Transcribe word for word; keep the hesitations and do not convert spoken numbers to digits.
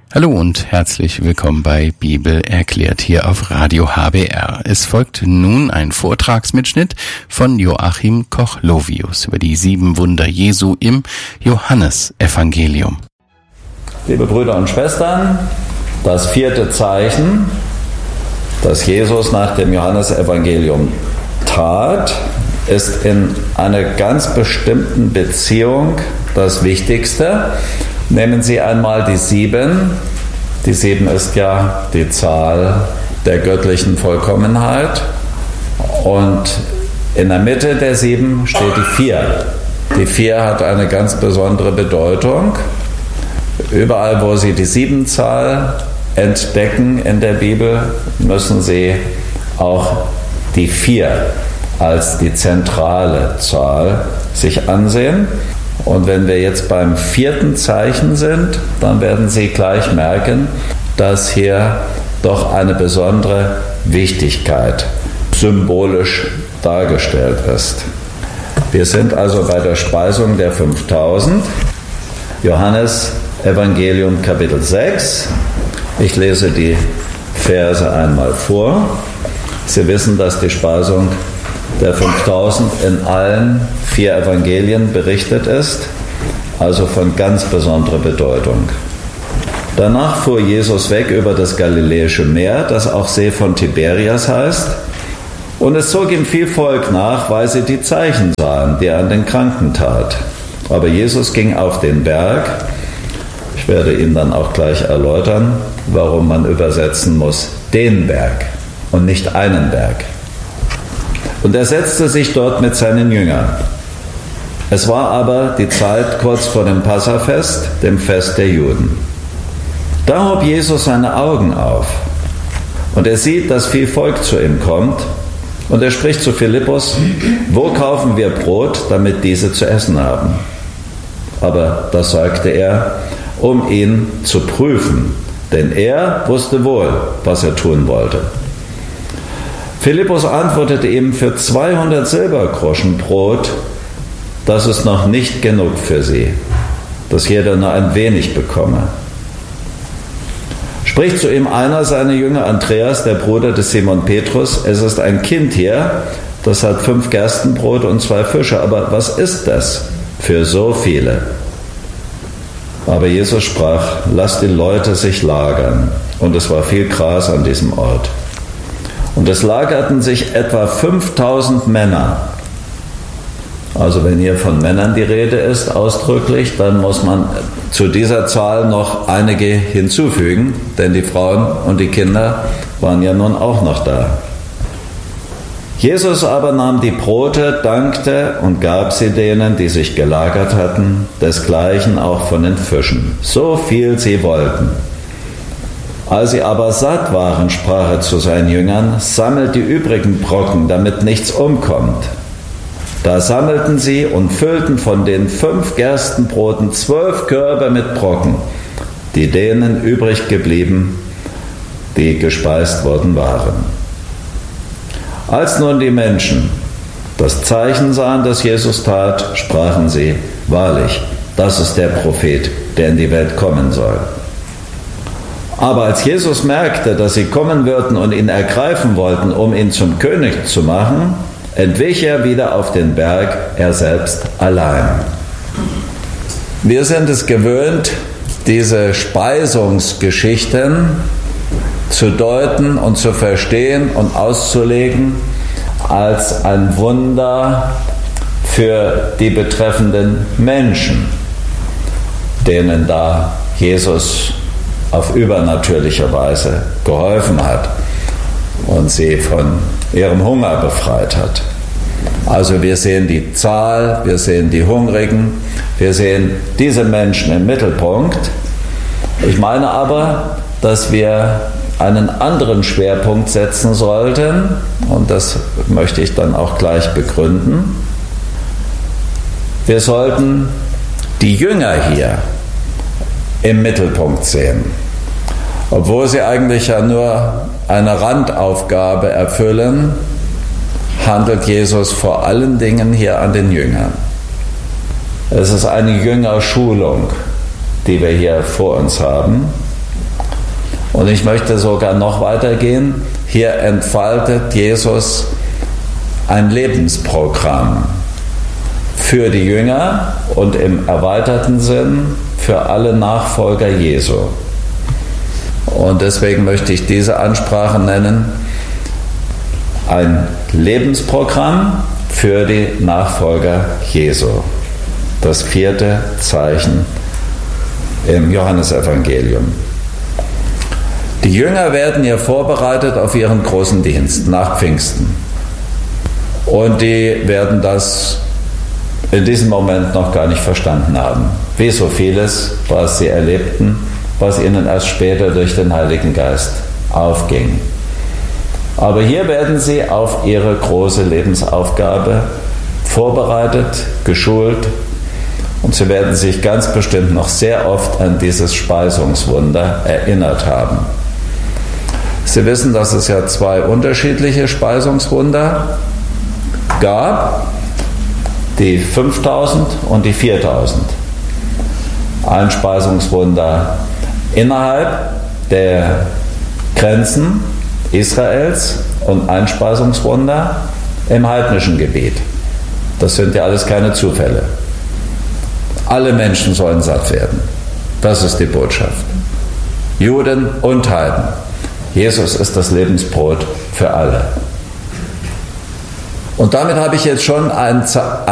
Hallo und herzlich willkommen bei Bibel erklärt hier auf Radio H B R. Es folgt nun ein Vortragsmitschnitt von Joachim Koch-Lovius über die sieben Wunder Jesu im Johannesevangelium. Liebe Brüder und Schwestern, das vierte Zeichen, das Jesus nach dem Johannesevangelium tat, ist in einer ganz bestimmten Beziehung das Wichtigste. Nehmen Sie einmal die sieben. Die sieben ist ja die Zahl der göttlichen Vollkommenheit. Und in der Mitte der sieben steht die vier. Die vier hat eine ganz besondere Bedeutung. Überall, wo Sie die Siebenzahl entdecken in der Bibel, müssen Sie auch die vier als die zentrale Zahl sich ansehen. Und wenn wir jetzt beim vierten Zeichen sind, dann werden Sie gleich merken, dass hier doch eine besondere Wichtigkeit symbolisch dargestellt ist. Wir sind also bei der Speisung der fünftausend. Johannes Evangelium Kapitel sechs. Ich lese die Verse einmal vor. Sie wissen, dass die Speisung der fünftausend in allen vier Evangelien berichtet ist, also von ganz besonderer Bedeutung. Danach fuhr Jesus weg über das Galiläische Meer, das auch See von Tiberias heißt, und es zog ihm viel Volk nach, weil sie die Zeichen sahen, die er an den Kranken tat. Aber Jesus ging auf den Berg. Ich werde Ihnen dann auch gleich erläutern, warum man übersetzen muss, den Berg und nicht einen Berg. Und er setzte sich dort mit seinen Jüngern. Es war aber die Zeit kurz vor dem Passafest, dem Fest der Juden. Da hob Jesus seine Augen auf und er sieht, dass viel Volk zu ihm kommt und er spricht zu Philippus: Wo kaufen wir Brot, damit diese zu essen haben? Aber das sagte er, um ihn zu prüfen, denn er wusste wohl, was er tun wollte. Philippus antwortete ihm: Für zweihundert Silbergroschen Brot, das ist noch nicht genug für sie, dass jeder nur ein wenig bekomme. Spricht zu ihm einer seiner Jünger, Andreas, der Bruder des Simon Petrus: Es ist ein Kind hier, das hat fünf Gerstenbrote und zwei Fische, aber was ist das für so viele? Aber Jesus sprach: Lasst die Leute sich lagern. Und es war viel Gras an diesem Ort. Und es lagerten sich etwa fünftausend Männer. Also wenn hier von Männern die Rede ist, ausdrücklich, dann muss man zu dieser Zahl noch einige hinzufügen, denn die Frauen und die Kinder waren ja nun auch noch da. Jesus aber nahm die Brote, dankte und gab sie denen, die sich gelagert hatten, desgleichen auch von den Fischen, so viel sie wollten. Als sie aber satt waren, sprach er zu seinen Jüngern: Sammelt die übrigen Brocken, damit nichts umkommt. Da sammelten sie und füllten von den fünf Gerstenbroten zwölf Körbe mit Brocken, die denen übrig geblieben, die gespeist worden waren. Als nun die Menschen das Zeichen sahen, das Jesus tat, sprachen sie: Wahrlich, das ist der Prophet, der in die Welt kommen soll. Aber als Jesus merkte, dass sie kommen würden und ihn ergreifen wollten, um ihn zum König zu machen, entwich er wieder auf den Berg, er selbst allein. Wir sind es gewöhnt, diese Speisungsgeschichten zu deuten und zu verstehen und auszulegen als ein Wunder für die betreffenden Menschen, denen da Jesus auf übernatürliche Weise geholfen hat und sie von ihrem Hunger befreit hat. Also wir sehen die Zahl, wir sehen die Hungrigen, wir sehen diese Menschen im Mittelpunkt. Ich meine aber, dass wir einen anderen Schwerpunkt setzen sollten, und das möchte ich dann auch gleich begründen. Wir sollten die Jünger hier im Mittelpunkt sehen, obwohl sie eigentlich ja nur eine Randaufgabe erfüllen, handelt Jesus vor allen Dingen hier an den Jüngern. Es ist eine Jüngerschulung, die wir hier vor uns haben. Und ich möchte sogar noch weitergehen. Hier entfaltet Jesus ein Lebensprogramm für die Jünger und im erweiterten Sinn für alle Nachfolger Jesu. Und deswegen möchte ich diese Ansprache nennen: ein Lebensprogramm für die Nachfolger Jesu. Das vierte Zeichen im Johannesevangelium. Die Jünger werden hier vorbereitet auf ihren großen Dienst nach Pfingsten. Und die werden das in diesem Moment noch gar nicht verstanden haben. Wie so vieles, was sie erlebten, was ihnen erst später durch den Heiligen Geist aufging. Aber hier werden sie auf ihre große Lebensaufgabe vorbereitet, geschult, und sie werden sich ganz bestimmt noch sehr oft an dieses Speisungswunder erinnert haben. Sie wissen, dass es ja zwei unterschiedliche Speisungswunder gab, die fünftausend und die viertausend. Ein Speisungswunder innerhalb der Grenzen Israels und ein Speisungswunder im heidnischen Gebiet. Das sind ja alles keine Zufälle. Alle Menschen sollen satt werden. Das ist die Botschaft. Juden und Heiden. Jesus ist das Lebensbrot für alle. Und damit habe ich jetzt schon ein